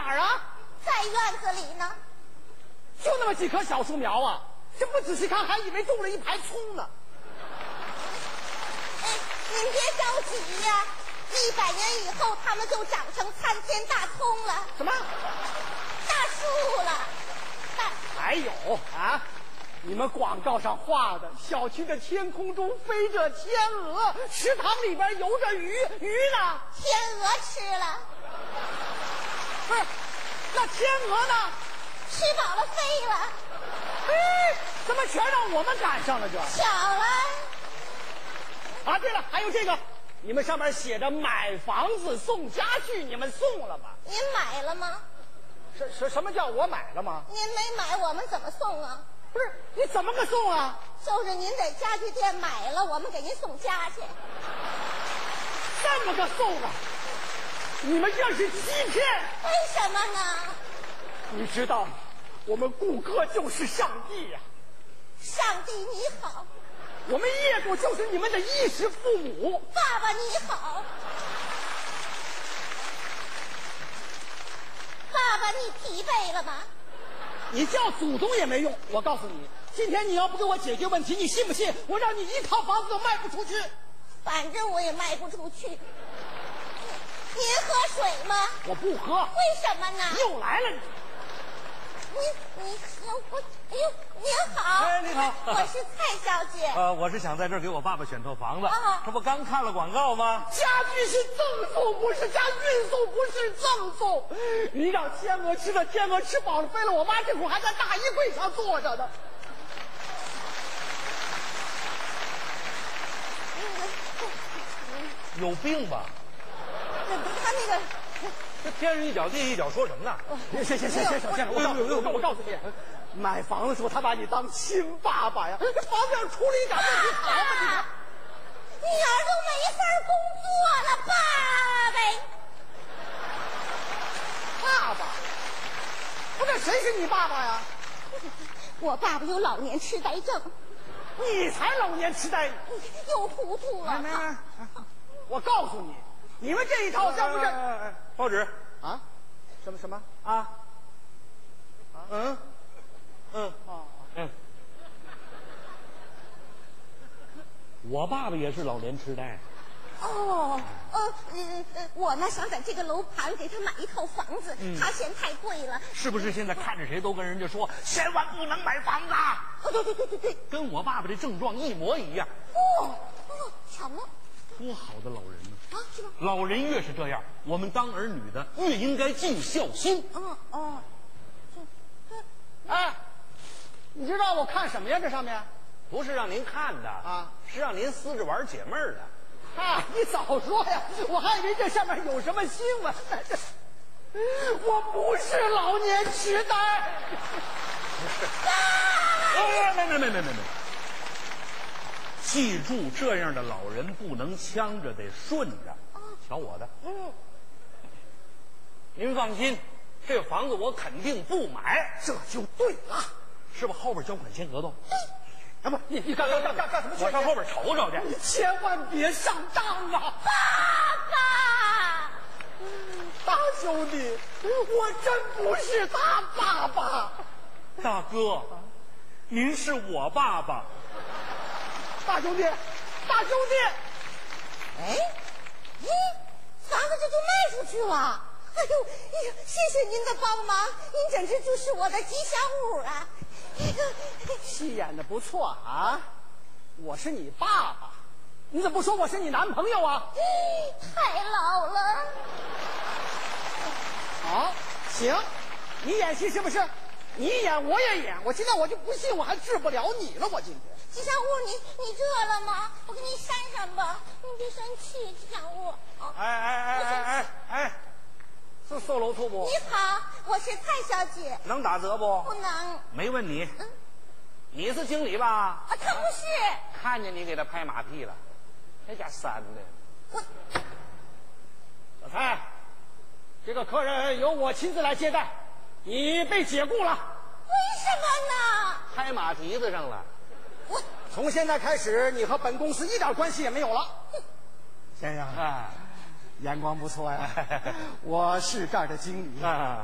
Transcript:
哪儿啊？ 在院子里呢。 就那么几棵小树苗啊，这不仔细看还以为种了一排葱呢。 哎，您别着急呀，100年以后它们就长成参天大葱了。 什么？ 大树了。 还有啊，你们广告上画的小区的天空中飞着天鹅，池塘里边游着鱼，鱼呢？ 天鹅吃了。 不是，那天鹅呢？ 吃饱了飞了。 哎，怎么全让我们赶上了这？ 巧了。 啊，对了，还有这个，你们上面写着买房子送家具，你们送了吗？ 您买了吗？ 什么叫我买了吗？ 您没买，我们怎么送啊？ 不是，你怎么个送啊？ 就是您在家具店买了，我们给您送家去。 这么个送啊？你们这是欺骗！ 为什么呢？ 你知道，我们顾客就是上帝呀！ 上帝你好。 我们业主就是你们的衣食父母。 爸爸你好。爸爸你疲惫了吗？ 你叫祖宗也没用。我告诉你，今天你要不给我解决问题，你信不信我让你一套房子都卖不出去？ 反正我也卖不出去。您喝水吗？ 我不喝。 为什么呢？ 又来了你喝我。哎呦，您好。 哎，你好， 我是蔡小姐。 我是想在这儿给我爸爸选套房子。 啊， 这不刚看了广告吗？ 家具是赠送，不是加运送，不是赠送。你让天鹅吃了，天鹅吃饱了飞了，我妈这会儿还在大衣柜上坐着呢。 有病吧？ 他那个。 这天上一脚地下一脚，说什么呢？ 行，小先生，我告诉你，买房的时候他把你当亲爸爸呀，这房子要出了一点问题，好吧你儿都没法工作了，爸呗。 爸爸，不是谁是你爸爸呀？ 我爸爸有老年痴呆症。 你才老年痴呆， 又糊涂了。 我告诉你，你们这一套像不是？ 报纸啊？什么啊？我爸爸也是老年痴呆。 我呢想在这个楼盘给他买一套房子，他嫌太贵了。 是不是现在看着谁都跟人家说千万不能买房子？ 对， 跟我爸爸这症状一模一样。 巧了。 多好的老人呢！ 啊，是吧？ 老人越是这样，我们当儿女的越应该尽孝心。 哎，你知道我看什么呀？这上面不是让您看的啊， 是让您撕着玩解闷儿的。 嗨，你早说呀！我还以为这上面有什么新闻呢。我不是老年痴呆。 没。记住，这样的老人不能呛着，得顺着。瞧我的。您放心，这房子我肯定不买。 这就对了， 是不是后边交款签合同？ 啊不，你干什么？ 我上后边瞅瞅去。 你千万别上当啊！ 爸爸， 大兄弟，我真不是他爸爸。 大哥，您是我爸爸。 大兄弟， 哎，房子这就卖出去了。哎呦，谢谢您的帮忙，您简直就是我的吉祥物啊！ 戏演的不错啊，我是你爸爸，你怎么不说我是你男朋友啊？ 太老了。 好，行，你演戏是不是？你演我也演，我现在我就不信我还治不了你了，我今天。 吉祥物，你热了吗？我给你扇扇吧，你别生气，吉祥物。 哎， 是售楼处不？ 你好，我是蔡小姐。 能打折不？ 不能。 没问你。你是经理吧？ 啊，他不是。 看见你给他拍马屁了，这家扇的。 我。 小蔡，这个客人由我亲自来接待，你被解雇了。 为什么呢？ 拍马蹄子上了。 我从现在开始，你和本公司一点关系也没有了。先生，眼光不错呀，我是这儿的经理。